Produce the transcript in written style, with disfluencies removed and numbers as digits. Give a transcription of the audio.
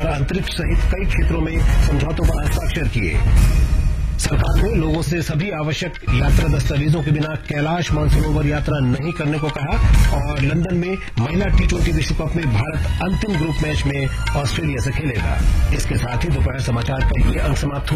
तथा अंतरिक्ष सहित कई क्षेत्रों में समझौतों पर हस्ताक्षर किए। सरकार ने लोगों से सभी आवश्यक यात्रा दस्तावेजों के बिना कैलाश मानसरोवर यात्रा नहीं करने को कहा और लंदन में महिला T20 विश्व कप में भारत अंतिम ग्रुप मैच में ऑस्ट्रेलिया से खेलेगा। इसके साथ ही दोपहर समाचार का ये अंक समाप्त हुआ।